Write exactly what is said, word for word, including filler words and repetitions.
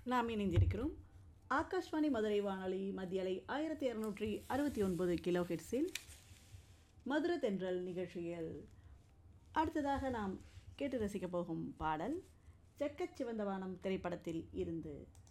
நாம் இணைந்திருக்கிறோம் ஆகாஷ்வாணி மதுரை வானொலி மத்தியலை ஆயிரத்தி இரநூற்றி அறுபத்தி ஒன்பது கிலோ ஹெர்ட்ஸில் மதுரை தென்றல் நிகழ்ச்சியில் அடுத்ததாக நாம் கேட்டு ரசிக்கப் போகும் பாடல் செக்கச் சிவந்த வானம் திரைப்படத்தில் இருந்து